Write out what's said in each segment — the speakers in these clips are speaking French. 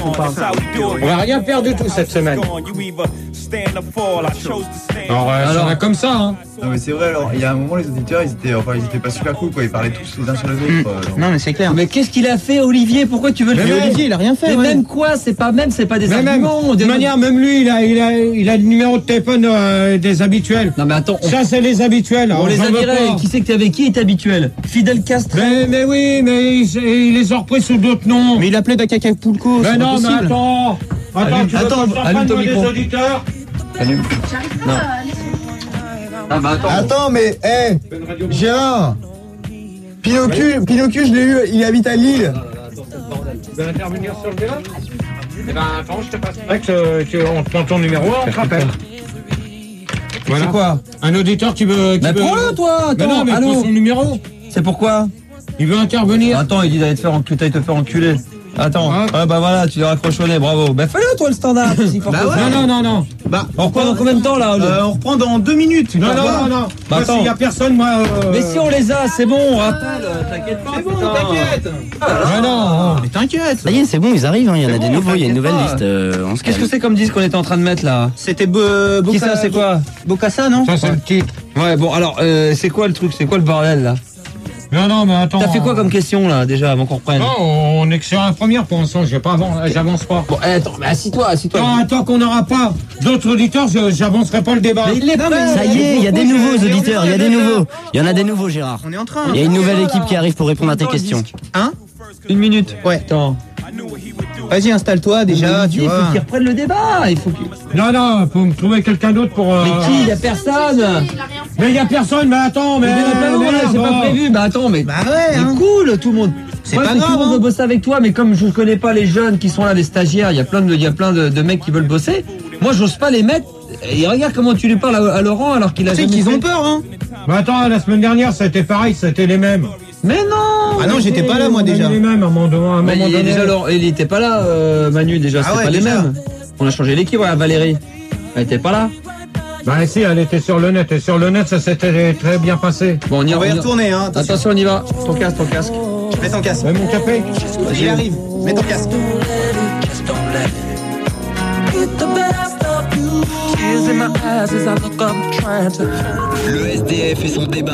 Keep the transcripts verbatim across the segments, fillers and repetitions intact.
ou pas? On va rien faire du tout cette semaine. Alors, euh, alors, comme ça, hein. Non mais c'est vrai, alors il y a un moment les auditeurs ils étaient enfin ils étaient pas super cool quoi, ils parlaient tous les uns sur les autres. Euh, non mais c'est clair. Mais qu'est-ce qu'il a fait Olivier? Pourquoi tu veux le faire? Olivier il a rien fait. Mais ouais. Même quoi? C'est pas même c'est pas des mais arguments. Même, de toute manière même lui il a il a il a le numéro de téléphone euh, des habituels. Non mais attends. On... Ça c'est les habituels. On les a virés. Qui c'est que t'es avec qui est habituel? Fidel Castro. Mais mais oui mais il, il les a repris sous d'autres noms. Mais il appelait Bakakapulco. Mais non mais attends. Attends allume, tu attends, veux allume ton micro. Des auditeurs. Allume. Non. Ah bah attends. Attends mais hé hey, Gérard Pinocchio, Pinocchio je l'ai eu, il habite à Lille. Tu veux intervenir sur le débat? Eh ben attends, je te passe. C'est vrai que tu, on prend ton numéro, on te rappelle. Voilà. C'est quoi? Un auditeur qui veut... Qui mais veut... prends-le toi. Attends, mais non mais allô. prends son numéro. C'est pourquoi? Il veut intervenir. Attends, il dit d'aller te faire enculer, te faire enculer. Attends, ah. ah bah voilà, tu l'as raccrochonné, bravo. Bah fais-le toi le standard. Si bah ouais. Non, non, non, non. Bah, on reprend dans combien de temps là? euh, On reprend dans deux minutes. Non, non, non, non. Bah attends. S'il y a personne, moi... Euh... Mais si on les a, c'est bon, on rappelle, t'inquiète pas. C'est bon, t'inquiète. Ah non, mais t'inquiète. Ça y est, c'est bon, ils arrivent, hein. Il y en a des nouveaux, il y a une nouvelle liste. Euh, Qu'est-ce que c'est comme disque qu'on était en train de mettre là? C'était Bo... Qui ça, c'est quoi? Bokassa, non? Ça, c'est le titre. Ouais, bon, alors, euh, c'est quoi le truc? C'est quoi le bordel là? Non, non, mais attends. T'as fait quoi comme question là déjà avant qu'on reprenne? Non, on est que sur la première pour l'instant, j'ai pas avant, j'avance pas. Bon, attends, mais assis-toi, assis-toi. Non, tant qu'on n'aura pas d'autres auditeurs, je, j'avancerai pas le débat. Mais il est non, mais ça y est, il y a des nouveaux auditeurs, il y a des nouveaux. Il y en a des nouveaux, Gérard. On est en train. Il y a une nouvelle équipe qui arrive pour répondre à tes questions. Hein? Une minute. Ouais. Attends. Vas-y, installe-toi déjà, tu vois. Il faut qu'ils reprennent le débat. Il faut qu'il... Non, non, faut me trouver quelqu'un d'autre pour. Euh... Mais qui? Il y a personne. Mais il y a personne. Mais attends, mais. mais non, mais là, c'est pas prévu. Bah attends, mais. Bah ouais. C'est hein. cool, tout le monde. C'est ouais, pas mais grave. Tout le monde hein. veut bosser avec toi, mais comme je connais pas les jeunes qui sont là, les stagiaires, il y a plein de, il y a plein de, de mecs qui veulent bosser. Moi, j'ose pas les mettre. Et regarde comment tu lui parles à, à Laurent alors qu'il a. Tu sais qu'ils ont peur, hein. Mais attends, la semaine dernière, ça a été pareil, c'était les mêmes. Mais non. Ah non, j'étais pas là moi déjà. Les mêmes à un moment donné. Mais il, déjà, alors, il était pas là, euh, Manu, déjà, c'était ah ouais, pas déjà. les mêmes. On a changé l'équipe, ouais, Valérie. Elle était pas là. Bah si, elle était sur le net, et sur le net, ça s'était très bien passé. Bon, on y, On va y on y... retourner, hein. Attention. Attention, on y va. Ton casque, ton casque. Mets ton casque. Ouais, mon café. Il arrive. Mets ton casque. Le S D F et son débat.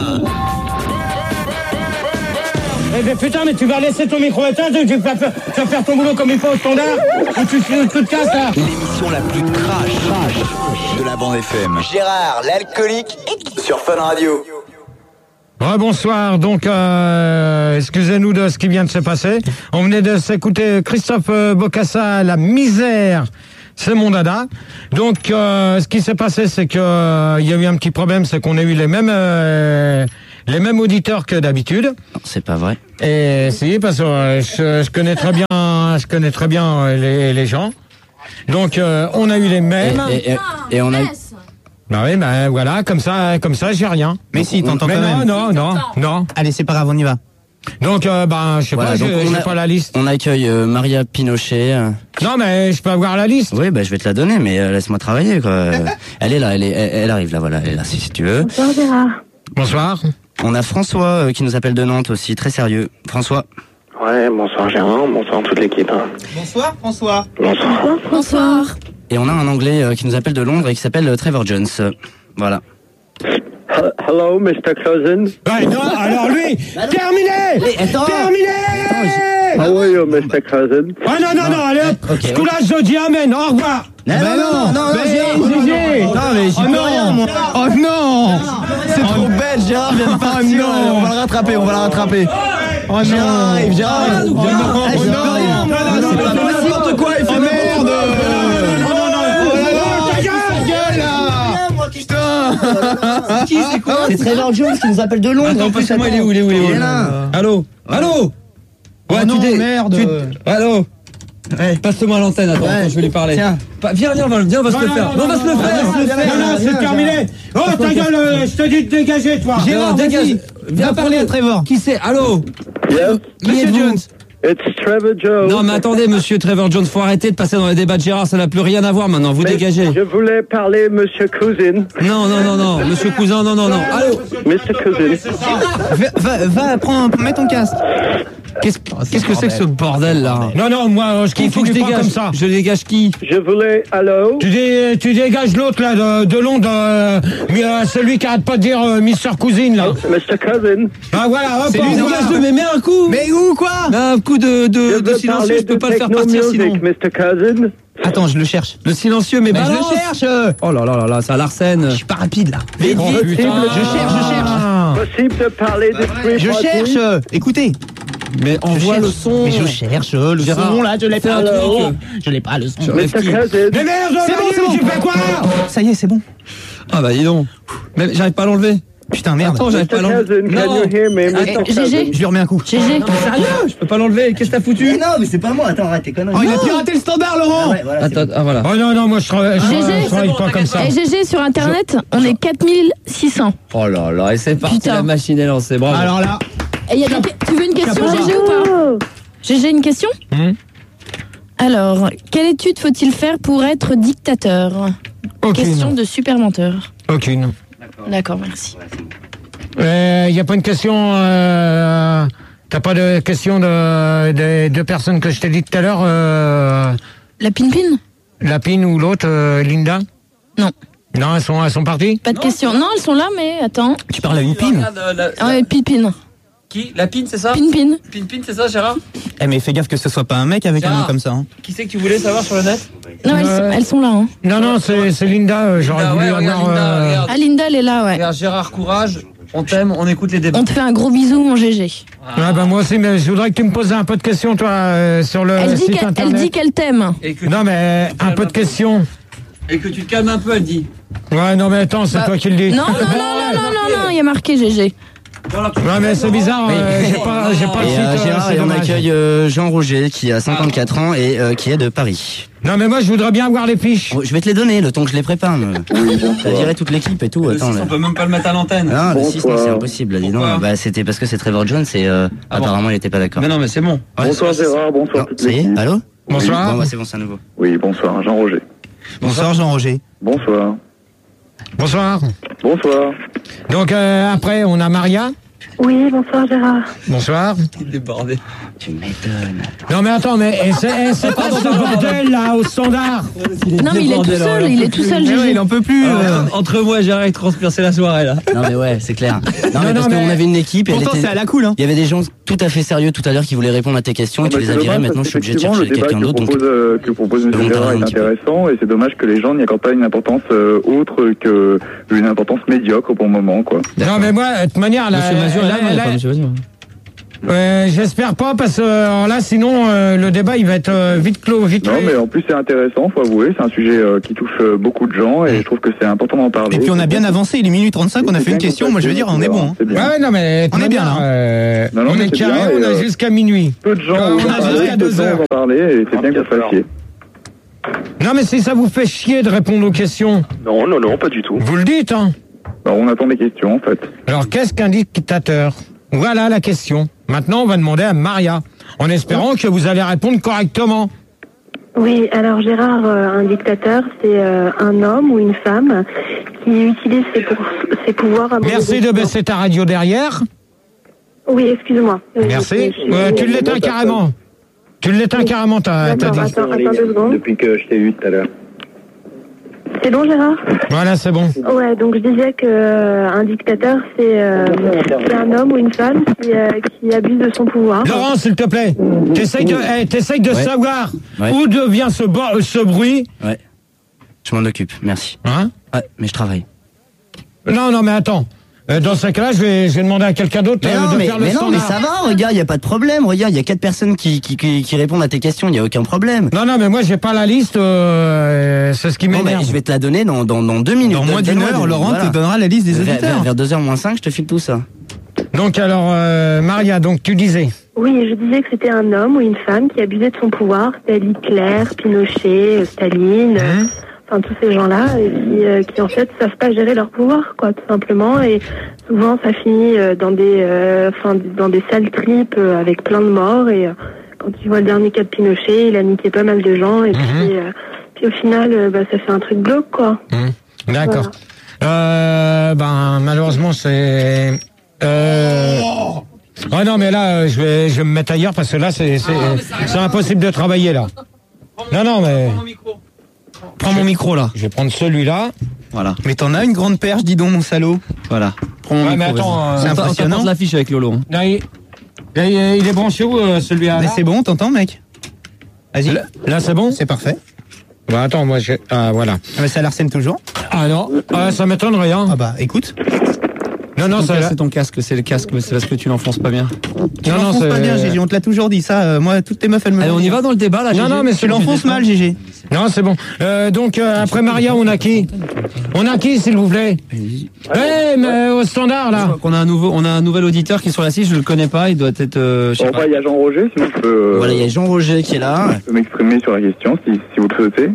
Eh ben putain, mais tu vas laisser ton micro éteint, tu vas faire, tu vas faire ton boulot comme il faut au standard, ou tu, tu, tu te casses là. L'émission la plus trash, trash de la bande F M. Gérard, l'alcoolique, sur Fun Radio. Ouais, bonsoir, donc euh, excusez-nous de ce qui vient de se passer. On venait de s'écouter Christophe euh, Bokassa, La misère, c'est mon dada. Donc euh, ce qui s'est passé, c'est que euh, il y a eu un petit problème, c'est qu'on a eu les mêmes... Euh, les mêmes auditeurs que d'habitude. C'est pas vrai. Et si, parce que euh, je, je connais très bien, je connais très bien euh, les, les gens. Donc euh, on a eu les mêmes. Et, et, et, et on a eu... Bah oui, bah voilà, comme ça, comme ça, j'ai rien. Mais si, t'entends Mais quand non, même. non, non, non. Allez, c'est pas grave, on y va. Donc, euh, bah, je sais Voilà, pas, donc j'ai, on j'ai a- pas la liste. On accueille euh, Maria Pinochet. euh. Non, mais je peux avoir la liste. Oui, bah je vais te la donner, mais euh, laisse-moi travailler, quoi. Euh, elle est là, elle, est, elle, elle arrive là, voilà, elle est là, si, si tu veux. Bonsoir Gérard. Bonsoir. On a François euh, qui nous appelle de Nantes aussi, très sérieux. François. Ouais, bonsoir Gérard, bonsoir toute l'équipe. Bonsoir François. Bonsoir. Bonsoir. Et on a un Anglais euh, qui nous appelle de Londres et qui s'appelle euh, Trevor Jones. Euh, voilà. Hello, mister Cousin. Ouais, non, alors lui, terminé attends. Terminé How are you, mister Cousin? Ah non, non, non, allez hop, Ok, ce coup-là, je dis amen, au revoir. Non, non, non, non, Mais Gérard, Gégé. non, mais j'y Oh peux non. rien, moi. Oh non. C'est trop bête, Gérard vient de partir. non. On va le rattraper, on va le rattraper. Oh Gérard non. arrive, Gérard arrive. Oh non, Gérard, oh j'y peux non. rien. Non, non, non, C'est non, pas non, possible. n'importe quoi, il fait Oh, merde. merde. Oh non, non, oh là là, ta gueule là. Putain. Qui c'est quoi? C'est Trevor Jones qui nous appelle de Londres. Attends, En plus, passe-moi, il est attends. où, il est où, il est où? Il est là. Allô? Allô? Oh non, dé- merde. tu- Allô? Ouais. Passe-moi à l'antenne, attends, Ouais. attends, je vais lui parler. Tiens. Pa- Viens, viens, on va, viens, on va se le faire. Non, on va se le faire. non, on va se le viens, faire. Non, non, c'est terminé. Oh, ta gueule, euh, je te dis de dégager, toi. Gérard, dégage. vas-y. Viens parler à Trevor. Qui c'est? Allô? Yes, Monsieur êtes-vous? Jones. it's Trevor Jones. Non, mais attendez, monsieur Trevor Jones, faut arrêter de passer dans les débats de Gérard, ça n'a plus rien à voir maintenant, vous Mais dégagez. Je voulais parler, monsieur Cousin. Non, non, non, non, monsieur cousin, non, non, non. Allô? mister Cousin. Va, va, va prends, mets ton casque. Qu'est-ce qu'est-ce que c'est que ce bordel là? Non, non, moi, je Il faut que je continue pas dégage. comme ça. Je dégage qui? Je voulais... Allô? Tu, dé, tu dégages l'autre, là, de, de Londres, euh, mais, euh, celui qui arrête pas de dire euh, Mister Cousine, là. Mister Cousin? Ah, voilà, hop, C'est au lui, revoir. dégage-le, mais mets un coup! Mais où, quoi? Mets un coup de, Je de, de veux silencieux, parler je peux de pas le faire techno partir music, sinon. Mister Cousin? Attends, je le cherche. Le silencieux, mais Mais je balance! le cherche. Oh là là là là, ça l'arsène. Je suis pas rapide, là. Vite, Oh, vite! putain. Je cherche, je cherche. Ah. Possible de parler de Free Je Party? cherche. Écoutez. Mais envoie le son! Mais je cherche le Gérard, son, là, je l'ai fais pas. un truc. Je l'ai pas, le son. Mister Qui Cousin? Mais merde, C'est bon, Manu, c'est bon. tu fais quoi? Ça y est, c'est bon. Ah bah dis donc. Mais j'arrive pas à l'enlever. Putain, merde. Attends, j'arrive pas Mister à l'enlever. Cousin, can Non! you hear me? Mister Attends, Cousin? G G. Je lui remets un coup. G G. Non, mais sérieux, je peux pas l'enlever. Qu'est-ce que t'as foutu? Non, mais c'est pas moi. Attends, arrête tes conneries. Oh, il a piraté le standard, Laurent. Attends, ah voilà. Oh non, non, moi, je travaille, je, G G. je travaille pas comme ça. Et G G sur internet, on est quatre mille six cents. Oh là là, et c'est parti, Putain. la machine est lancée, bravo. Alors là, Et y a des... Tu veux une question, Chapeau. G G, ou pas? G G, une question? Hum. Alors, quelle étude faut-il faire pour être dictateur? Question Aucune. de super menteur. Aucune. D'accord, merci. Il euh, n'y a pas une question... Euh, T'as pas de question de, de, de personnes que je t'ai dit tout à l'heure, euh, La pin-pin? Lapine ou l'autre, euh, Linda? Non. Non, elles sont, elles sont parties? Pas de question. Non, elles sont là, mais attends. tu parles à une pine. Regarde, euh, la- Ah ouais, pin-pin. Qui? La pine, c'est ça? Pin-pin. Pin pin, c'est ça, Gérard? Eh, mais fais gaffe que ce soit pas un mec avec un Gérard. nom comme ça. Hein. Qui c'est que tu voulais savoir sur le net? Non, elles, Ouais. sont, elles sont là. Hein. Non, non, c'est c'est Linda, euh, j'aurais Linda, voulu ouais, regarde, avoir... Linda, euh, regarde. Ah, Linda, elle est là, ouais. Regarde, Gérard, courage, on t'aime, on écoute les débats. On te fait un gros bisou, mon G G. Ah bah moi aussi, mais je voudrais que tu me poses un peu de questions, toi, euh, sur le Elle dit site qu'elle elle internet. dit qu'elle t'aime. Et que, Non, mais un peu de questions. et que tu te calmes un peu, elle dit. Ouais, non, mais attends, c'est Bah, toi qui le dis. Non, non, non, non, non, non, non, il y a marqué G G. Ouais, mais c'est bizarre, euh, j'ai pas, j'ai pas le Et site, euh, euh, Gérard, c'est et on dommage. accueille euh, Jean Roger qui a cinquante-quatre ans et euh, qui est de Paris. Non, mais moi, je voudrais bien voir les fiches. Oh, je vais te les donner le temps que je les prépare. me. T'as viré toute l'équipe et tout. Le Attends, six, là. on peut même pas le mettre à l'antenne. Ah, le six, non, Bonsoir. c'est impossible. Dis donc. Pourquoi Bah, c'était parce que c'est Trevor Jones et euh, Ah bon. apparemment il était pas d'accord. Mais non, mais c'est bon. Ouais, Bonsoir c'est- Gérard, bonsoir Non, toute ça y est, l'équipe. allô? Bonsoir. Bon, bah, c'est bon, c'est à nouveau. Oui, bonsoir, Jean-Roger. Bonsoir, Jean-Roger. Bonsoir. Bonsoir. Bonsoir. Donc, euh, après, on a Maria. Oui, bonsoir Gérard. Bonsoir. Il est débordé. Tu m'étonnes. Non, mais attends, mais eh, c'est eh, c'est quoi ce bordel, là, au standard? Non, mais il est tout seul, il est tout seul, G Eh ouais, G. il en peut plus. Alors, euh. entre, entre moi et Gérard, il transpire, c'est la soirée là. Non, mais ouais, c'est clair. Non, mais non, parce mais- qu'on avait une équipe et elle Pourtant, était- c'est à la cool. Hein. il y avait des gens tout à fait sérieux tout à l'heure qui voulaient répondre à tes questions et tu les as virés. Maintenant, je suis obligé de chercher quelqu'un d'autre. Donc, Le débat que propose, euh, que propose M. Donc, Gérard un est petit peu. intéressant et c'est dommage que les gens n'y accordent pas une importance euh, autre qu'une importance médiocre pour le moment, quoi. Non, mais moi, de toute manière, là, Monsieur Mazur, là, là, non, il y a là, pas Monsieur Mazur. euh, j'espère pas, parce que alors là, sinon, euh, le débat, il va être euh, vite clos, vite Non, fait. mais en plus c'est intéressant, faut avouer, c'est un sujet euh, qui touche euh, beaucoup de gens et je trouve que c'est important d'en parler. Et puis on a bien avancé, il est minuit trente-cinq, on a fait une question, moi je veux dire, on est bon. Hein. C'est bien. Ouais, non, mais de On est toute bien, manière, là. euh, Non, non, on mais est c'est carré, bien, on et, a euh, jusqu'à minuit. Peu de gens On vont a en parler, jusqu'à peu de deux gens heures. vont en parler et c'est bien que vous le fassiez. Non, mais si ça vous fait chier de répondre aux questions, Non, non, non, pas du tout. vous le dites, hein. Alors, on attend des questions en fait. Alors, qu'est-ce qu'un dictateur? Voilà la question. Maintenant, on va demander à Maria, en espérant que vous allez répondre correctement. Oui, alors Gérard, euh, un dictateur, c'est euh, un homme ou une femme qui utilise ses, pour- ses pouvoirs à mauvais Merci de escient. baisser ta radio derrière. Oui, excuse-moi. Oui, Merci. je suis- Euh, tu l'éteins carrément. Tu l'éteins carrément, t'as t'as D'accord, dit. attends, attends deux secondes. Depuis que je t'ai eu tout à l'heure. C'est bon Gérard? Voilà, c'est bon. Ouais, donc je disais que euh, un dictateur, c'est euh, c'est un homme ou une femme qui, euh, qui abuse de son pouvoir. Laurent, s'il te plaît, t'essayes de, eh, t'essayes de Ouais. savoir Ouais. où devient ce, bo- ce bruit. ouais. Je m'en occupe, merci. Hein? Ouais, mais je travaille. Non, non, mais attends. Euh, Dans ce cas-là, je vais, je vais demander à quelqu'un d'autre Mais euh, non, de mais, faire le mais non, mais standard. ça va, regarde, il y a pas de problème. Regarde, il y a quatre personnes qui, qui, qui, qui répondent à tes questions, il y a aucun problème. Non, non, mais moi, j'ai pas la liste. euh, c'est ce qui Bon, m'énerve. bah, je vais te la donner dans, dans, dans deux minutes. Dans moins d'une Donne-moi heure, deux- Laurent voilà. te donnera la liste des Vers, vers, auditeurs. vers deux heures moins cinq, je te file tout ça. Donc, alors, euh, Maria, donc tu disais. Oui, je disais que c'était un homme ou une femme qui abusait de son pouvoir, tel Hitler, Pinochet, euh, Staline, euh, Hum. enfin tous ces gens-là, et qui, euh, qui en fait savent pas gérer leur pouvoir, quoi, tout simplement. Et souvent, ça finit euh, dans des, euh, enfin, dans des sales tripes euh, avec plein de morts. Et euh, quand tu vois le dernier cas de Pinochet, il a niqué pas mal de gens. Et Mhm. puis, euh, puis au final, euh, bah, ça fait un truc glauque, quoi. Hum, D'accord. Euh, ben, malheureusement, c'est. Euh, Ah non, mais là, euh, je vais, je vais me mettre ailleurs parce que là, c'est, c'est, c'est impossible de travailler là. Non, non, mais. Prends mon micro là. Je vais prendre celui-là. Voilà. Mais t'en as une grande perche, dis donc, mon salaud. Voilà. Prends mon Ouais, micro. mais attends, euh, c'est c'est impressionnant. impressionnant. L'affiche avec Lolo. Non, il, là, il est- il est branché où euh, celui-là Mais là c'est bon, t'entends, mec? Vas-y. Là, là, c'est bon. C'est parfait. Bah attends, moi, je. Ah voilà. Ah bah ça l'arsène toujours. Ah non, ah, ça m'étonnerait hein. Ah bah écoute. Non, non, Ton ça. casque, c'est ton casque, c'est le casque, mais c'est parce que tu l'enfonces pas bien. Tu Non, non, l'enfonces c'est- pas bien, Gégé, on te l'a toujours dit. Ça, euh, moi, toutes tes meufs, elles me Allez, l'ont on dit. y va dans le débat là. Non, Gégé non, mais Tu l'enfonces mal, Gégé. Non, c'est bon. Euh, donc euh, après Maria, on a qui? On a qui, s'il vous plaît? Eh, mais au standard Je là. crois qu'on a un nouveau, on a un nouvel auditeur qui est sur la site. Je le connais pas. Il doit être, euh, je sais Bon, pas. bah, il y a Jean-Roger, sinon je peux, euh, Voilà, il y a Jean-Roger qui est là. je peux m'exprimer sur la question si, si vous le souhaitez.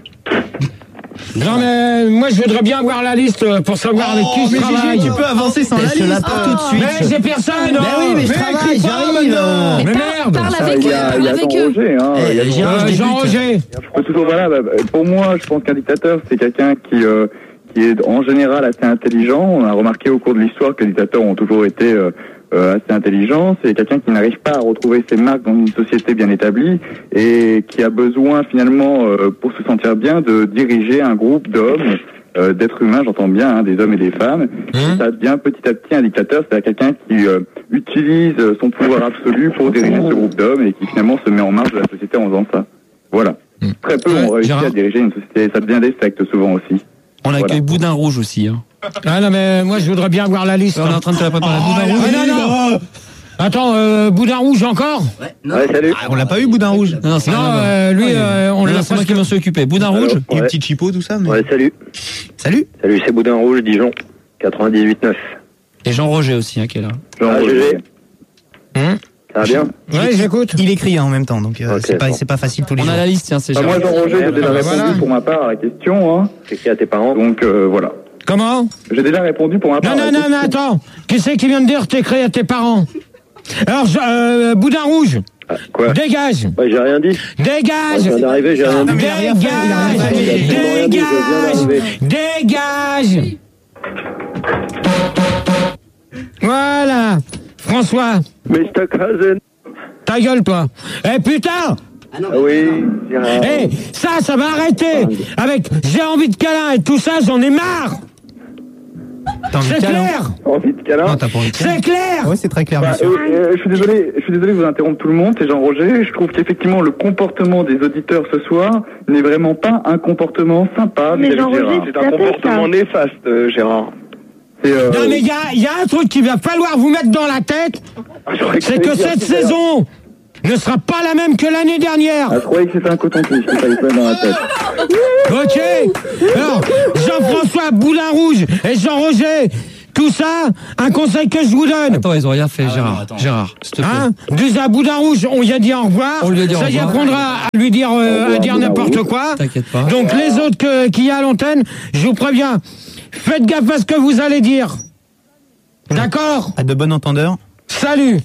Non, mais moi, je voudrais bien voir la liste pour savoir avec qui je Mais travaille. Gégé, tu peux avancer sans la Je liste. la pas tout de suite. Mais j'ai personne. Mais oui, mais je travaille, crie pas j'arrive. maintenant. Mais Mais par- merde. parle Ah, avec il y eux, a, il parle y a avec eux. Jean-Roger, hein. Eh, il y a j'ai Jean- un- Euh, je débute. Jean-Roger. Je peux toujours, voilà, bah, pour moi, je pense qu'un dictateur, c'est quelqu'un qui, euh, qui est en général assez intelligent. On a remarqué au cours de l'histoire que les dictateurs ont toujours été euh, euh, assez intelligents. C'est quelqu'un qui n'arrive pas à retrouver ses marques dans une société bien établie et qui a besoin finalement, euh, pour se sentir bien, de diriger un groupe d'hommes, euh, d'êtres humains, j'entends bien, hein, des hommes et des femmes. Mmh. Ça devient petit à petit un dictateur, c'est-à-dire quelqu'un qui euh, utilise son pouvoir absolu pour diriger ce groupe d'hommes et qui finalement se met en marge de la société en faisant ça. Voilà. Très peu ont réussi Gérard. à diriger une société, ça devient des sectes souvent aussi. On Voilà. accueille Boudin Rouge aussi. Hein. Ah non, mais moi, je voudrais bien voir la liste. On est en train de te la préparer. Boudin Rouge. Ah non, non. Attends, euh, Boudin Rouge encore? Ouais, salut. Ah, on l'a pas eu, Boudin Rouge. Non, non, c'est Non, rien à voir. euh, lui, euh, on Non, l'a non, c'est moi presque- qui m'en suis occupé. Boudin Rouge. Il y a petit chipot, tout ça. Mais... Ouais, salut. Salut. Salut, c'est Boudin Rouge, Dijon, quatre-vingt-dix-huit neuf. Et Jean-Roger aussi, hein, qui est là. Jean-Roger. Hum Ça va bien? Ouais, j'écoute. Il écrit hein, en même temps, donc euh, Ok, c'est pas, bon. c'est pas facile tous les On jours. a la liste, tiens, c'est Bah, moi, Gérard. Jean-Roger, j'ai déjà bah, répondu voilà. pour ma part à la question, hein. C'est écrit à tes parents? Donc, euh, voilà. Comment? J'ai déjà répondu pour ma part Non, à non, la non, mais question. attends. Qui c'est qui vient de dire t'es créé à tes parents? Alors, je- euh, Boudin Rouge, Ah, quoi? dégage. Ouais, j'ai rien dit. Dégage. Je viens d'arriver, j'ai rien dit. mais il a rien fait, il a rien fait. Dégage. Il a rien dit, je viens Dégage. d'arriver. Dégage. Voilà. François, mister Cousin. ta gueule, toi. Eh, putain. Ah oui, Gérard. Eh, ça, ça va arrêter. Avec j'ai envie de câlin et tout ça, j'en ai marre. T'as envie de C'est câlin? clair. Envie de câlin? Non, t'as pas envie de câlin. C'est clair. Ouais, c'est très clair, Bah, monsieur. euh, euh, je suis désolé, je suis désolé de vous interrompre tout le monde, c'est Jean-Roger. Je trouve qu'effectivement le comportement des auditeurs ce soir n'est vraiment pas un comportement sympa. Mais vis-à-vis de Jean-Roger, Gérard. c'est un comportement néfaste, euh, Gérard. C'est, euh, Non, mais il y a, il y a un truc qu'il va falloir vous mettre dans la tête, c'est que cette saison ne sera pas la même que l'année dernière. Ah, je croyais que c'était un coton-tige, qu'il fallait se mettre dans la tête. Ok. Alors, Jean-François Boudin Rouge et Jean-Roger, tout ça, un conseil que je vous donne. Attends, ils ont rien fait, Gérard. Gérard, s'il te plaît. Hein, déjà Boudin Rouge, on y a dit au revoir. On lui a dit au ça y revoir. apprendra à lui dire, euh, Au revoir, à dire Boudin n'importe Rouge. quoi. T'inquiète pas. Donc les autres que- qu'il y a à l'antenne, je vous préviens, faites gaffe à ce que vous allez dire. D'accord? À de bon entendeur. Salut.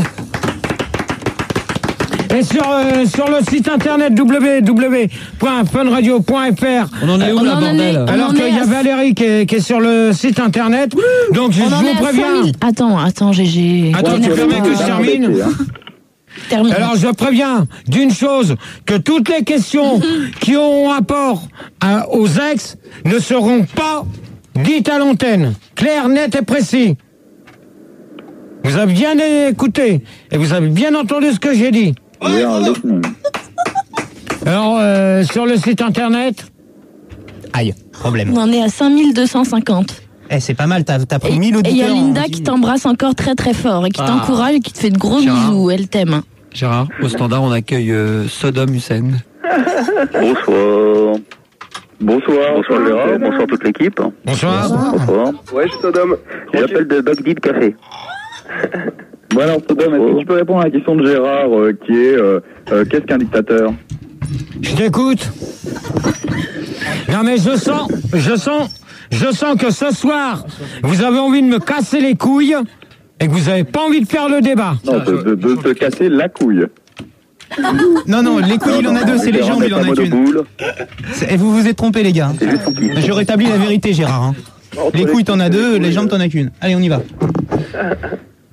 Et sur, euh, sur le site internet w w w point fun radio point f r. On en est où, On là, en est- bordel? on Alors en qu'il est y a à- Valérie qui est, qui est sur le site internet. Donc je, On je en est vous à cinq préviens. mille. Attends, attends, j'ai- j'ai. Attends, tu T'énerve permets pas. que je termine? Termine. Alors je préviens d'une chose, que toutes les questions qui ont rapport à- aux ex ne seront pas dites à l'antenne. Clair, net et précis. Vous avez bien écouté et vous avez bien entendu ce que j'ai dit. We are listening. Alors euh, sur le site internet, Aïe, problème. On en est à cinq mille deux cent cinquante. Eh, c'est pas mal, t'as t'as Et pris mille et il y a auditeurs. Linda en- qui t'embrasse encore très très fort et qui Ah. t'encourage et qui te fait de gros Gérard. bisous. Elle t'aime. Gérard, au standard, on accueille euh, Sodom Hussein. Bonsoir. Bonsoir. Bonsoir Gérard, bonsoir toute l'équipe. bonsoir. Bonsoir. Ouais, je Sodom. J'appelle de Bagdad Café. Bon alors, Sodom, est-ce que tu peux répondre à la question de Gérard euh, qui est euh, euh, qu'est-ce qu'un dictateur? Je t'écoute. Non mais je sens, je sens, je sens que ce soir, vous avez envie de me casser les couilles et que vous n'avez pas envie de faire le débat. Non, de, de, de te casser la couille. Non, non, les couilles, il en a deux, c'est les jambes, il en a qu'une. C'est- Et vous vous êtes trompés, les gars. Je rétablis la vérité, Gérard. hein. Les couilles, t'en as deux, les jambes, t'en as qu'une. Allez, on y va.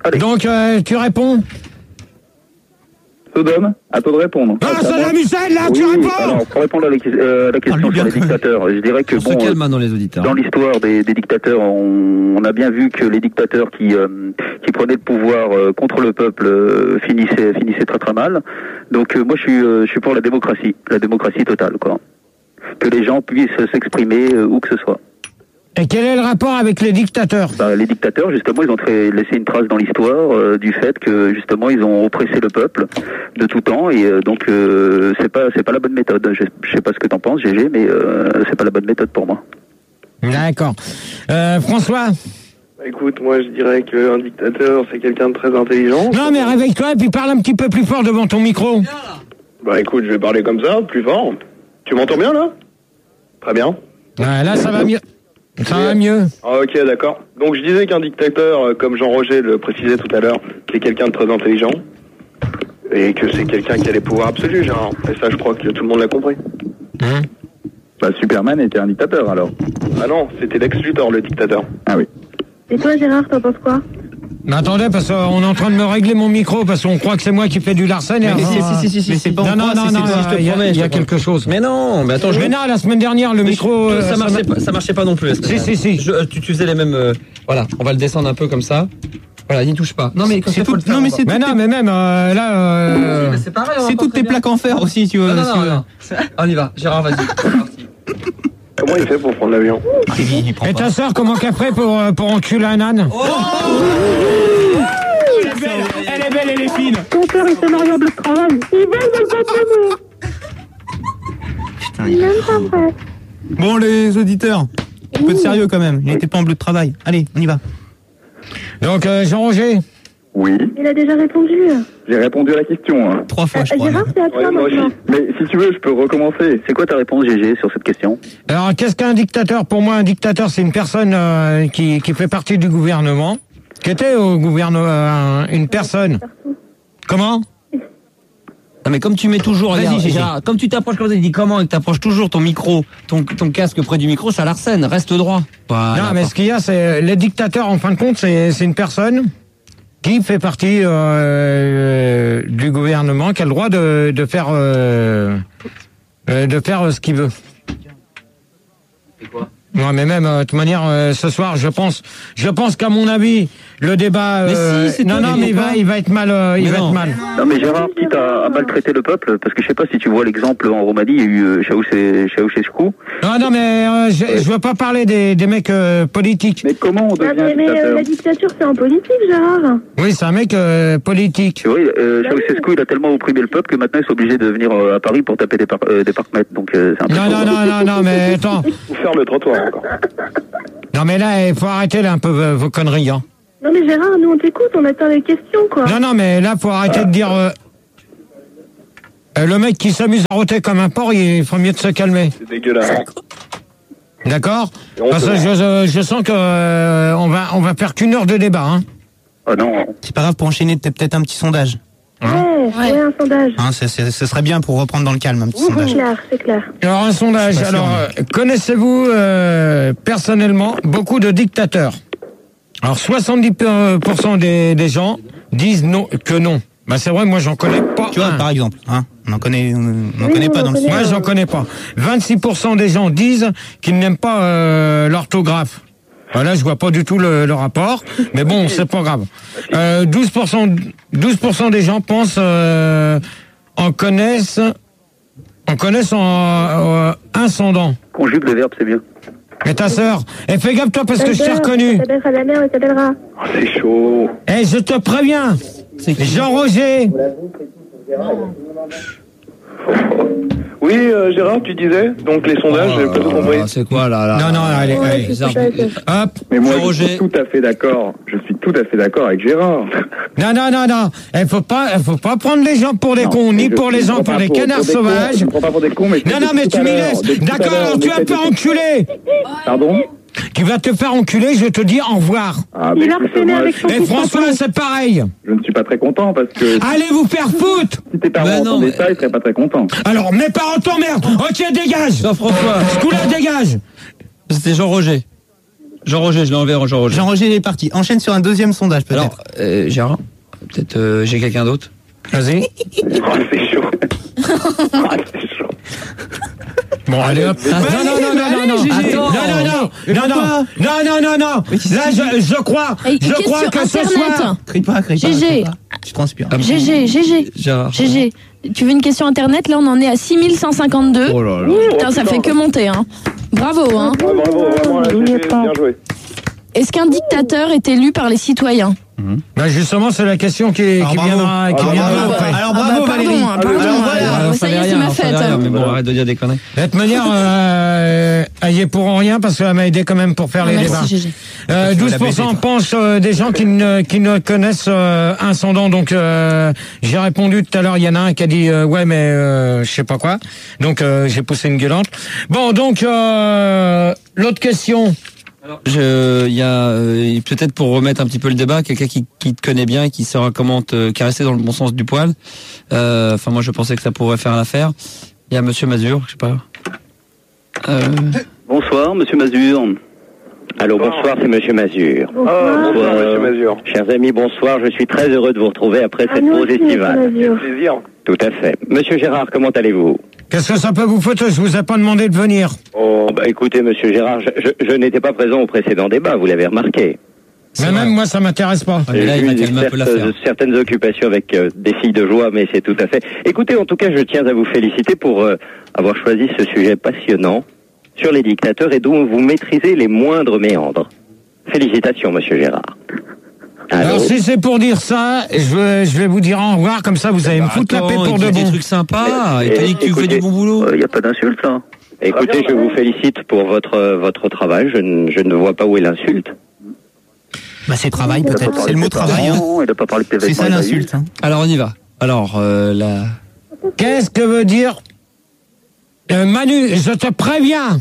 Donc, euh, tu réponds? Sodome, à toi de répondre. Ah, Saddam Hussein, là, oui, tu réponds. Alors, pour répondre à la, euh, la question Ah, sur les dictateurs, je dirais que On se bon, calme euh, maintenant les auditeurs. dans l'histoire des, des dictateurs, on, on a bien vu que les dictateurs qui euh, qui prenaient le pouvoir euh, contre le peuple euh, finissaient finissaient très très mal. Donc euh, moi je suis euh, je suis pour la démocratie, la démocratie totale quoi. Que les gens puissent s'exprimer euh, où que ce soit. Et quel est le rapport avec les dictateurs? Bah, les dictateurs, justement, ils ont très, laissé une trace dans l'histoire euh, du fait que justement ils ont oppressé le peuple de tout temps et euh, donc euh, c'est pas c'est pas la bonne méthode. Je, je sais pas ce que t'en penses, G G, mais euh, c'est pas la bonne méthode pour moi. D'accord. Euh, François? Bah, écoute, moi je dirais qu'un dictateur c'est quelqu'un de très intelligent. Non mais réveille-toi et puis parle un petit peu plus fort devant ton micro. Bah écoute, je vais parler comme ça, plus fort. Tu m'entends bien là? Très bien. Ouais, là ça va mieux. Ça va mieux. Ah, ok, d'accord. Donc je disais qu'un dictateur, euh, comme Jean-Roger le précisait tout à l'heure, c'est quelqu'un de très intelligent. Et que c'est quelqu'un qui a les pouvoirs absolus, genre. Et ça, je crois que tout le monde l'a compris. Hein? Bah, Superman était un dictateur, alors. Ah non, c'était Lex Luthor, le dictateur. Ah oui. Et toi, Gérard, t'en penses quoi? Mais attendez, parce qu'on est en train de me régler mon micro, parce qu'on croit que c'est moi qui fais du Larsen. Et Mais si, alors, si, si, si, mais si. c'est pas non, non, encore, non, c'est- non, c'est- il y a, promets, il y a je te quelque chose. Mais non, mais attends, je. Mais non, la semaine dernière, le Mais micro... je- euh, ça, marchait m'a- pas, ça marchait pas non plus. Si, si, si. Je- tu, tu faisais les mêmes. euh, voilà, on va le descendre un peu comme ça. Voilà, n'y touche pas. Non, mais quand C'est il faut tout- le faire, non, mais on va- c'est Mais non, mais même euh, là... euh, Mais c'est pareil, on va C'est pas toutes très tes bien. plaques en fer aussi, tu vois. Non, non, parce non, que- non. On y va. Gérard, vas-y. C'est parti. Comment il fait pour prendre l'avion? Il, il prend Et pas. ta sœur, comment qu'elle ferait pour, euh, pour enculer un âne? Elle est belle, elle est belle, elle est fine. Ton père est salarié en bleu de travail. Il veut le Putain, Il il- même pas vrai. Bon, les auditeurs, un peu de sérieux quand même. Il n'était pas en bleu de travail. Allez, on y va. Donc, euh, Jean-Roger? Oui, Il a déjà répondu. j'ai répondu à la question. Hein. Trois fois, je Euh, crois. Gérard, c'est à toi Ouais, moi aussi. maintenant. Mais si tu veux, je peux recommencer. C'est quoi ta réponse, G G, sur cette question? Alors, qu'est-ce qu'un dictateur? Pour moi, un dictateur, c'est une personne euh, qui, qui fait partie du gouvernement, qui était au gouvernement, euh, une personne. Comment? Non, mais comme tu mets toujours, Vas-y, regarde, Gégé. Gérard, comme tu t'approches comme ça, il dit comment et que t'approches toujours ton micro, ton, ton casque près du micro, ça l'arsène, reste droit. Voilà, Non, mais ce qu'il y a, c'est les dictateurs, en fin de compte, c'est c'est une personne qui fait partie euh, du gouvernement, qui a le droit de, de faire euh, euh, de faire euh, ce qu'il veut. Non, mais même euh, de toute manière, euh, ce soir, je pense, je pense qu'à mon avis, le débat, Mais euh, si, c'est non, toi non, qui mais il dis va, pas. il va être mal, euh, il Mais va non. être mal. Non mais Gérard, quitte à, à maltraiter le peuple, parce que je sais pas si tu vois l'exemple en Roumanie, il y a eu euh, Ceausescu. Ceausescu. Non, non, mais euh, je, je veux pas parler des, des mecs euh, politiques. Mais comment on Ah, devient mais mais, euh, dictateur? la dictature, c'est en politique, Gérard. Oui, c'est un mec euh, politique. Tu vois, euh, Ceausescu, il a tellement opprimé le peuple que maintenant il est obligé de venir euh, à Paris pour taper des, par euh, des parcs-mètres. Donc euh, c'est un peu Non, chaud, non, quoi. non, non, non, mais attends. Ou faire le trottoir encore. Non, mais là, il faut arrêter là un peu euh, vos conneries, hein. Non mais Gérard, nous on t'écoute, on attend les questions, quoi. Non, non, mais là, faut arrêter de dire. euh, euh, le mec qui s'amuse à roter comme un porc, il ferait mieux de se calmer. C'est dégueulasse. D'accord? Et on Parce que peut- je, je, je sens que euh, on va on va faire qu'une heure de débat, hein. Ah non. C'est pas grave pour enchaîner peut- peut-être un petit sondage. Ouais, ouais, un sondage. Hein, c'est- c'est- ce serait bien pour reprendre dans le calme, un petit C'est sondage. clair, c'est clair. Alors un sondage. Je suis pas sûr, Alors euh, connaissez-vous euh, personnellement beaucoup de dictateurs? Alors soixante-dix pour cent des, des gens disent non que non. Bah c'est vrai, moi j'en connais pas. Tu vois, un. par exemple, hein, on n'en connaît, on n'en Oui, connaît on pas en dans le connaît. Moi, j'en connais pas. vingt-six pour cent des gens disent qu'ils n'aiment pas euh, l'orthographe. Voilà, je vois pas du tout le, le rapport, mais bon, c'est pas grave. Euh, douze pour cent, douze pour cent des gens pensent euh, en connaissent, en connaissent en euh, incendant. Conjugue le verbe, c'est bien. Mais ta sœur, eh, fais gaffe toi parce que je t'ai reconnu. Ça s'appellera la mère et s'appellera. Oh, c'est chaud. Eh, je te préviens, Jean-Roger. Oui, euh, Gérard, tu disais, donc les sondages, j'ai pas tout compris. C'est quoi là, là Non, non, allez, Ouais, allez. c'est ça, c'est ça. Hop. Mais moi, je Roger. suis tout à fait d'accord. Je suis tout à fait d'accord avec Gérard. Non, non, non, non. Il faut pas, il faut pas prendre les gens pour des Non, cons, mais ni je- pour je les gens prends pour pas des pour- canards pour des cons, sauvages. Je ne prends pas pour des cons, mais Non, non, mais depuis tu tout à m'y l'heure, laisses. depuis tout à D'accord, l'heure, alors on tu vas essaie te faire de- enculer. Pardon? Tu vas te faire enculer, je te dis au revoir. Ah, Il mais a écoute, harcelé moi, avec je- son Et fils François, papa. c'est pareil. Je ne suis pas très content parce que Allez vous faire foutre. si tes parents Ben non, entendaient mais- ça, ils seraient pas très contents. Alors, mes parents t'emmerdent. Ok, dégage. Jean-François, Ce coup-là, dégage. c'était Jean-Roger. Jean-Roger, je l'ai enlevé en Jean-Roger. Jean-Roger est parti. Enchaîne sur un deuxième sondage, peut-être. Alors, euh, Gérard, peut-être euh, j'ai quelqu'un d'autre. Vas-y. Oh, c'est chaud. Oh, c'est chaud. Bon, allez hop. Non, non, non, non, non, non. Attends. Non, non, non. Non, non. Non, non, non, non. Là, je, je crois, Hey, je crois question que ce Internet. soir. Crie pas, crie pas. G G. crie pas. Tu transpires. G G, G G. Gérard. G G. Tu veux une question internet? Là, on en est à six mille cent cinquante-deux. Oh là là. Putain, ça fait que monter, hein. Bravo, hein. Ouais, bravo, vraiment, là, j'ai bien joué. Est-ce qu'un dictateur est élu par les citoyens? Bah justement, c'est la question qui, Alors, qui bravo. viendra, qui Alors, viendra bravo. après. Alors Ah bah, bravo pardon, Valérie. hein, pardon, Alors, euh, voilà. euh, ça y est, c'est ma fête. Rien, mais bon, arrête de dire des conneries. De toute manière, euh, elle y est pour rien parce qu'elle m'a aidé quand même pour faire les Merci, débats. G G. Euh, Tu veux douze la pour baiser, cent toi. pensent euh, des gens qui ne, qui ne connaissent euh, un sondant. Donc, euh, j'ai répondu tout à l'heure, il y en a un qui a dit euh, ouais, mais euh, je sais pas quoi. Donc, euh, j'ai poussé une gueulante. Bon, donc, euh, l'autre question. Je, il y a euh, peut-être pour remettre un petit peu le débat, quelqu'un qui, qui te connaît bien et qui saura comment te caresser dans le bon sens du poil. Euh, Enfin, moi, je pensais que ça pourrait faire l'affaire. Il y a Monsieur Mazur, je sais pas. Euh, Bonsoir, monsieur Mazur. Allô, bonsoir, c'est Monsieur Mazur. Oh, bonsoir, monsieur Mazur. Chers amis, bonsoir, je suis très heureux de vous retrouver après Ah, cette nous pause aussi, estivale. monsieur Mazur. Plaisir. Tout à fait. Monsieur Gérard, comment allez-vous? Qu'est-ce que ça peut vous foutre? Je vous ai pas demandé de venir. Oh, bah écoutez, Monsieur Gérard, je, je, je n'étais pas présent au précédent débat, vous l'avez remarqué. Mais même moi, ça m'intéresse pas. mais là, il va J'ai eu calmer un peu certes- l'affaire. certaines occupations avec euh, des filles de joie, mais c'est tout à fait. Écoutez, en tout cas, je tiens à vous féliciter pour euh, avoir choisi ce sujet passionnant sur les dictateurs et dont vous maîtrisez les moindres méandres. Félicitations, Monsieur Gérard. Allô? Alors, si c'est pour dire ça, je vais, je vais vous dire au revoir, comme ça, vous allez me foutre la paix attends, pour il de dit des bon. trucs sympas. Il te dit que tu fais Écoutez, du bon boulot. Il n'y a pas d'insulte, là. Écoutez, je vous félicite pour votre euh, votre travail. Je ne, je ne vois pas où est l'insulte. Bah c'est travail peut-être. C'est le mot travail. Hein. Il n'a pas parlé de tes C'est vêtements. ça il a l'insulte. Hein. Alors, on y va. Alors, euh, la... Qu'est-ce que veut dire euh, Manu, je te préviens.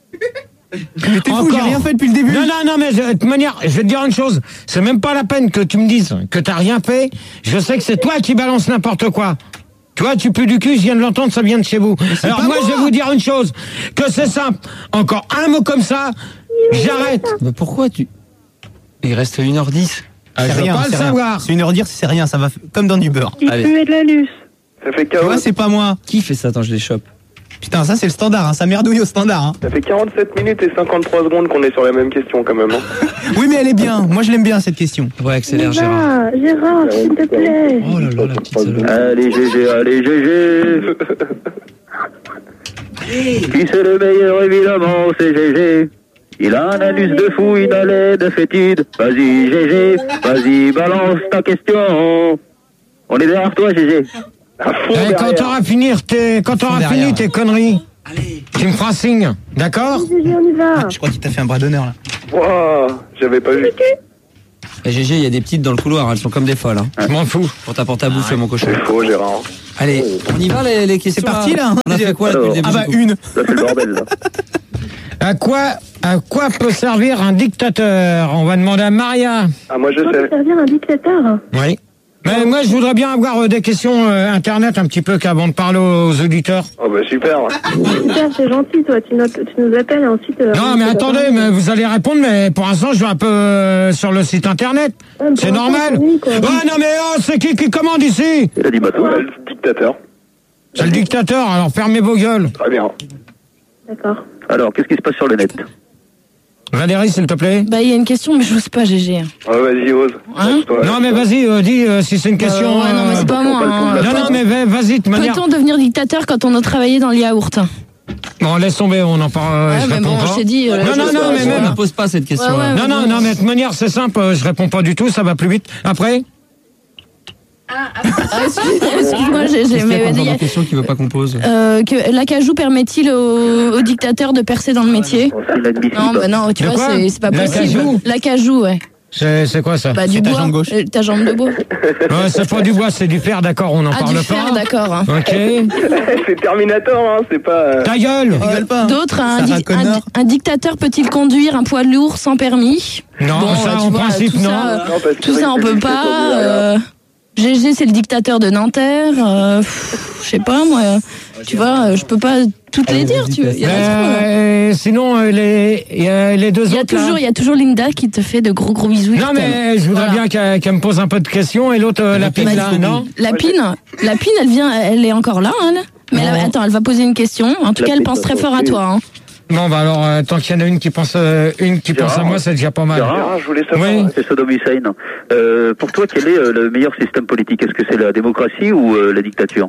Mais t'es fou, j'ai rien fait depuis le début. Non, non, non, mais je- de toute manière, je vais te dire une chose. C'est même pas la peine que tu me dises que t'as rien fait. Je sais que c'est toi qui balances n'importe quoi. Tu vois, tu pues du cul, je viens de l'entendre, ça vient de chez vous. Alors moi, pas je vais moi. vous dire une chose, que c'est simple. Encore un mot comme ça, j'arrête. Mais pourquoi tu... Il reste une heure dix. Ah, C'est je veux rien, pas le c'est rien. savoir. C'est une heure dire, c'est rien, ça va f- comme dans du beurre. Il Allez. fumait de la luce. Ça fait Tu vois, quarante... c'est pas moi. Qui fait ça? Attends, je les chope. Putain, ça c'est le standard, hein. Ça merdouille au standard. Hein. Ça fait quarante-sept minutes et cinquante-trois secondes qu'on est sur la même question quand même. Hein. Oui, mais elle est bien. Moi, je l'aime bien cette question. Ouais, accélère, Gérard. Ah, Gérard, s'il te plaît. Oh là là, la petite salope. Allez, G G, allez, G G. Qui c'est le meilleur, évidemment, c'est G G. Il a un anus de fou, une haleine fétide. Vas-y, G G, vas-y, balance ta question. On est derrière toi, G G. Eh, quand t'auras fini tes, quand t'auras Fond fini derrière. tes conneries, tu me feras signe, d'accord? G G, on y va. Je crois qu'il t'a fait un bras d'honneur là. Wow, j'avais pas vu. Et G G, il y a des petites dans le couloir, elles sont comme des folles. Hein. Je m'en fous. Pour t'apporter à bouffer, mon cochon. C'est faux, Gérard. Allez, on y va les, les questions. C'est parti là. On a fait quoi là, depuis le début Ah bah du coup une. Là, c'est le bordel, là. À quoi, à quoi peut servir un dictateur? On va demander à Maria. Ah, moi je Comment peut sais. servir un dictateur? Oui. Mais moi, je voudrais bien avoir euh, des questions euh, internet un petit peu qu'avant de parler aux auditeurs. Oh bah super. Super, c'est gentil, toi. Tu, notes, tu nous appelles et ensuite. euh, Non, mais attendez, mais vous allez répondre, mais pour l'instant, je vais un peu euh, sur le site internet. Ouais, mais C'est pour normal. l'instant, c'est lui, quoi. Ouais, non, mais oh, c'est qui qui commande ici? Il a dit bateau. Le dictateur. C'est le dictateur, alors fermez vos gueules. Très bien. D'accord. Alors, qu'est-ce qui se passe sur le net? Valérie, s'il te plaît. Bah, il y a une question, mais j'ose pas, G G. Ouais, vas-y, ose. Hein Lâche-toi, Non, mais lâche-toi. vas-y, euh, dis euh, si c'est une question. Euh, ouais, non, mais c'est euh, pas moi. hein. Non, non, mais va- vas-y, de manière. Peut-on devenir dictateur quand on a travaillé dans le yaourt? Bon, laisse tomber, on en parle. euh, Ouais, je mais réponds bon, pas. je t'ai dit, euh, non, je non, sais non, pas, mais je- On même. ne pose pas cette question. Ouais, ouais. Non, non, non, mais de toute manière, c'est simple, euh, je réponds pas du tout, ça va plus vite. Après? Ah, excuse- Excuse-moi, G G, mais il y a- une question qui veut pas qu'on pose. euh, que l'acajou permet-il au, au dictateur de percer dans le métier? C'est inadmissible. Non, bah non, tu De vois, quoi c'est c'est pas possible. L'acajou L'acajou, ouais. C'est c'est quoi ça? Bah, du C'est ta bois. jambe gauche. Euh, Ta jambe de bois. Ouais, c'est pas du bois, c'est du fer, d'accord, on en Ah, parle du fer, pas. d'accord. hein. Ok. C'est Terminator, hein, c'est pas. euh, Ta gueule! Rigole pas. hein. D'autres, un, Sarah di- Connor. un- un dictateur peut-il conduire un poids lourd sans permis? Non, Bon, ça, euh, tu en vois, principe, tout non. ça, euh, Non, parce que Tout ça, on avec peut le pas. lycée, euh, G G, c'est le dictateur de Nanterre. euh, pff, Je sais pas, moi. euh, Tu vois, euh, je peux pas toutes les dire, tu veux. Il y en a trop, là. Euh, sinon, euh, les, y a les deux Il y a autres. toujours, là. il y a toujours Linda qui te fait de gros gros bisous. Non, mais je voudrais bien qu'elle qu'elle me pose un peu de questions. Et l'autre, euh, la pine, là, non La pine, la pine, elle vient, elle est encore là, hein, mais elle, attends, elle va poser une question. En tout cas, elle pense très fort à toi. Hein. Bon, bah alors, euh, tant qu'il y en a une qui pense, euh, une qui pense à moi, c'est déjà pas mal. Gérard, je voulais savoir, oui. C'est Saddam Hussein. Euh, pour toi, quel est euh, le meilleur système politique? Est-ce que c'est la démocratie ou euh, la dictature?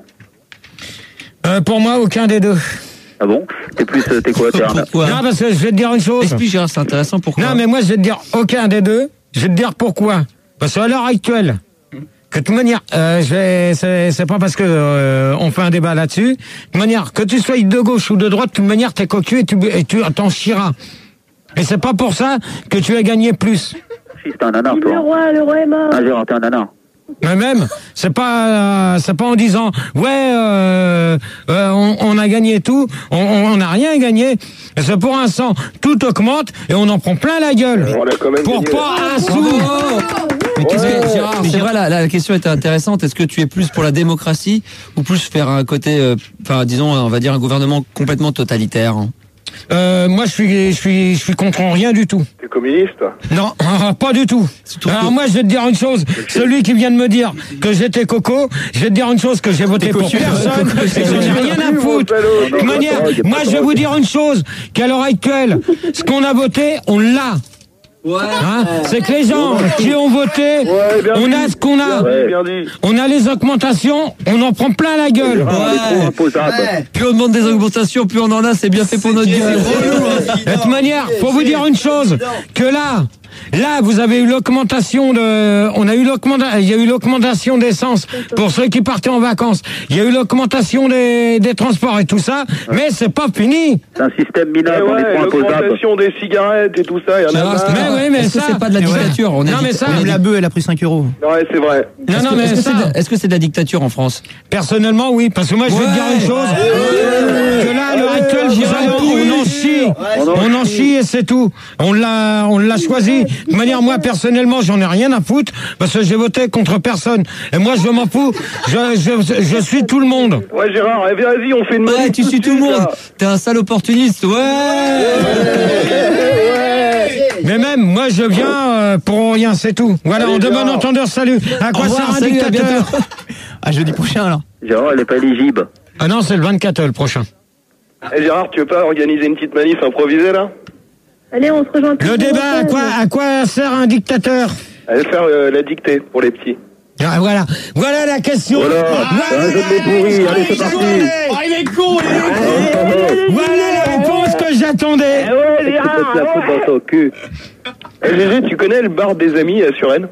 euh, Pour moi, aucun des deux. Ah bon? T'es plus, t'es quoi? T'es un... Non, parce que je vais te dire une chose. Explique, Gérard, c'est intéressant, pourquoi? Non, mais moi, je vais te dire aucun des deux. Je vais te dire pourquoi. Parce qu'à l'heure actuelle, que de toute manière, euh, je vais, c'est, c'est pas parce que euh, on fait un débat là-dessus. De toute manière, que tu sois de gauche ou de droite, de toute manière, t'es cocu et tu, et tu t'en chieras. Et c'est pas pour ça que tu as gagné plus. Si, t'es un nanar, toi. Le roi, le roi est mort. Ah, Gérard, t'es un nanar. Mais même, c'est pas, euh, c'est pas en disant, ouais, euh, euh, on, on a gagné tout, on, on a rien gagné. Et c'est pour l'instant, tout augmente et on en prend plein la gueule. On a quand même pour gagné. pas un sou. Mais qu'est-ce que, Gérard, c'est vrai, la, la question était intéressante. Est-ce que tu es plus pour la démocratie ou plus faire un côté, euh, enfin, disons, on va dire un gouvernement complètement totalitaire? Euh, moi, je suis, je suis, je suis contre rien du tout. T'es communiste? Non, pas du tout. Alors moi, je vais te dire une chose. Celui qui vient de me dire que j'étais coco, je vais te dire une chose, que j'ai voté pour personne et que j'en ai rien à foutre. De toute manière, moi, je vais vous dire une chose, qu'à l'heure actuelle, ce qu'on a voté, on l'a. Ouais. Hein, c'est que les gens qui ont voté, ouais, on a ce qu'on a. Ouais, bien dit. On a les augmentations, on en prend plein la gueule. Ouais. Ouais. Plus on demande des augmentations, plus on en a, c'est bien fait pour notre gueule. De toute manière, faut vous dire une chose, que là, là, vous avez eu l'augmentation de, on a eu l'augmentation, il y a eu l'augmentation d'essence pour ceux qui partaient en vacances. Il y a eu l'augmentation des, des transports et tout ça, mais c'est pas fini. C'est un système minable, ouais, on est trop imposable. L'augmentation des cigarettes et tout ça, il y en a marre. Mais oui, mais est-ce ça, que c'est pas de la dictature? On est non, mais ça, Même la bœuf, elle a pris cinq euros. Ouais, c'est vrai. non, non, mais est-ce que ça, c'est de- est-ce que c'est de la dictature en France? personnellement, oui, parce que moi, je vais te dire une chose, que là, à l'heure actuelle, vous allez, on en chie, on en chie et c'est tout. On l'a, on l'a choisi. De manière, moi, personnellement, j'en ai rien à foutre, parce que j'ai voté contre personne. Et moi, je m'en fous. Je, je, je suis tout le monde. Ouais, Gérard, eh, vas-y, on fait une Ouais, manif tu tout suis de tout le suite, monde. là. T'es un sale opportuniste, ouais. Mais même, moi, je viens euh, pour rien, c'est tout. Voilà, Allez, on demande Gérard. entendeur, salut. À quoi Au revoir, sert un salut, à dictateur? À jeudi prochain, alors. Gérard, elle est pas éligible. Ah non, c'est le vingt-quatre, le prochain. Eh, Gérard, tu veux pas organiser une petite manif improvisée, là? Allez, on se rejoint. tous Le les débat, à quoi, à quoi sert un dictateur? Allez faire euh, la dictée pour les petits. Ah, voilà, voilà la question. Voilà, c'est un jeu de mots pourri, allez, c'est parti. Ah, il est con, il est con. Voilà la réponse que j'attendais. ouais, Faites la faute dans ton cul. Eh, Gégé, tu connais le bar des amis à Suresnes?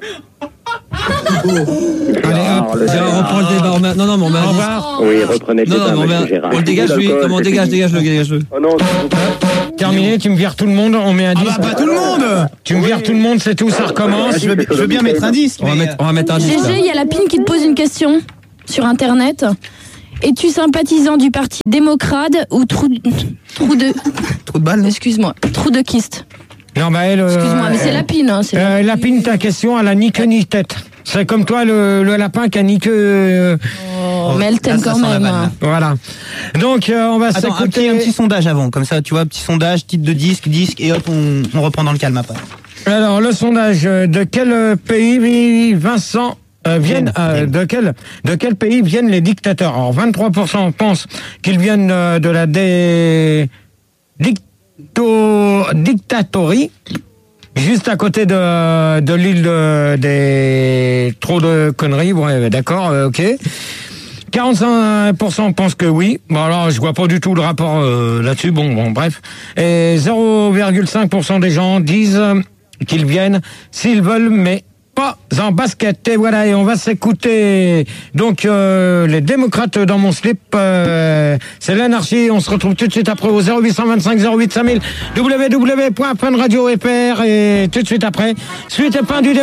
Allez, hop. Gérard, on reprend le débat. on met- Non, non, mais on met un Au disque. revoir. Oui, reprenez le Non, non, débat, mais on, met monsieur un- Gérard. on le dégage, lui. D'accord, Comment on c'est dégage, fini. dégage-le, dégage-le. Oh non, Terminé, tu me vires tout le monde, on met un disque. Ah bah, pas tout le monde. Tu me vires tout le monde, c'est tout, ça recommence. Je veux, je veux bien mettre un disque. On va mais, mettre, on va mettre un disque. là. G G, il y a la pine qui te pose une question sur Internet. Es-tu sympathisant du parti démocrate ou trou, trou de... Trop de balles, non? Excuse-moi, trou de kyste. Non, bah elle. euh, Excuse-moi, mais c'est la pine. Hein, c'est Euh, lapine, ta question, elle a ni queue ni tête. C'est comme toi, le, le lapin qui a ni queue. euh, Oh, mais elle t'aime Là, ça quand sent la même. vanne, hein. là. Voilà. Donc, euh, on va Attends, un petit, s'écouter. un petit sondage avant, comme ça, tu vois, petit sondage, titre de disque, disque, et hop, on, on reprend dans le calme après. Alors, le sondage, euh, de quel euh, pays, Vincent, euh, viennent, euh, de quel, de quel pays viennent les dictateurs? Alors, vingt-trois pour cent pensent qu'ils viennent euh, de la dé... dicto... dictatorie, juste à côté de, de l'île de, des... Trop de conneries, ouais, d'accord, euh, ok. quarante-cinq pour cent pensent que oui. Bon, alors, je vois pas du tout le rapport euh, là-dessus. Bon, bon, bref. Et zéro virgule cinq pour cent des gens disent euh, qu'ils viennent s'ils veulent, mais pas en basket. Et voilà, et on va s'écouter. Donc, euh, les démocrates dans mon slip, euh, c'est l'anarchie. On se retrouve tout de suite après au zéro huit cent vingt-cinq zéro huit cinq mille w w w point fun radio f r et tout de suite après, suite et fin du débat.